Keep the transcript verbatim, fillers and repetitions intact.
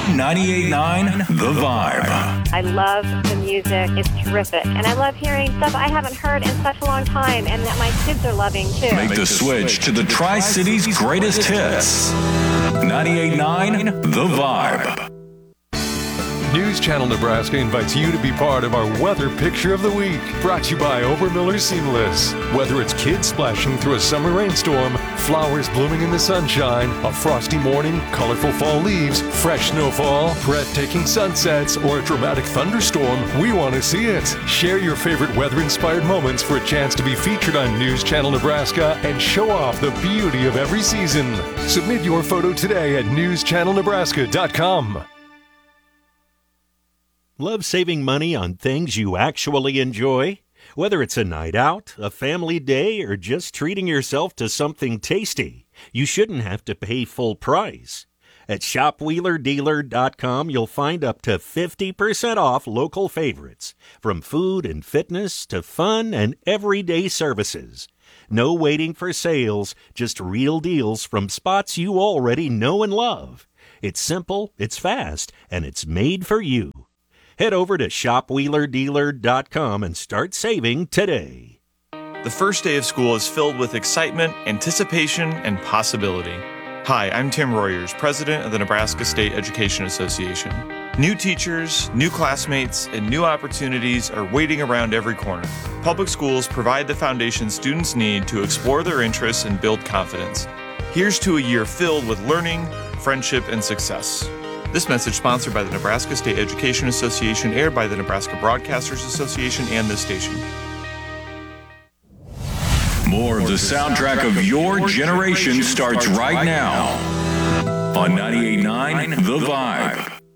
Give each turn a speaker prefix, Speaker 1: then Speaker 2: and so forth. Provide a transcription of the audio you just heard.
Speaker 1: ninety-eight point nine The Vibe.
Speaker 2: I love the music. It's terrific. And I love hearing stuff I haven't heard in such a long time and that my kids are loving too.
Speaker 1: Make the switch to the Tri-Cities greatest hits. ninety-eight point nine The Vibe.
Speaker 3: News Channel Nebraska invites you to be part of our Weather Picture of the Week, brought to you by Obermiller Seamless. Whether it's kids splashing through a summer rainstorm, flowers blooming in the sunshine, a frosty morning, colorful fall leaves, fresh snowfall, breathtaking sunsets, or a dramatic thunderstorm, we want to see it. Share your favorite weather-inspired moments for a chance to be featured on News Channel Nebraska and show off the beauty of every season. Submit your photo today at news channel nebraska dot com.
Speaker 4: Love saving money on things you actually enjoy? Whether it's a night out, a family day, or just treating yourself to something tasty, you shouldn't have to pay full price. At shop wheeler dealer dot com, you'll find up to fifty percent off local favorites, from food and fitness to fun and everyday services. No waiting for sales, just real deals from spots you already know and love. It's simple, it's fast, and it's made for you. Head over to shop wheeler dealer dot com and start saving today.
Speaker 5: The first day of school is filled with excitement, anticipation, and possibility. Hi, I'm Tim Royers, president of the Nebraska State Education Association. New teachers, new classmates, and new opportunities are waiting around every corner. Public schools provide the foundation students need to explore their interests and build confidence. Here's to a year filled with learning, friendship, and success. This message sponsored by the Nebraska State Education Association, aired by the Nebraska Broadcasters Association and this station.
Speaker 1: More of the soundtrack of your generation starts right now on ninety-eight point nine The Vibe.